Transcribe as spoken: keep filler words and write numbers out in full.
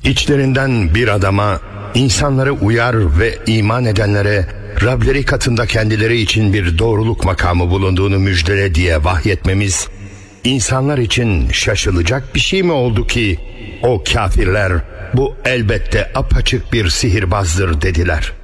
İçlerinden bir adama, insanları uyar ve iman edenlere Rableri katında kendileri için bir doğruluk makamı bulunduğunu müjdele diye vahyetmemiz, insanlar için şaşılacak bir şey mi oldu ki o kafirler bu elbette apaçık bir sihirbazdır dediler.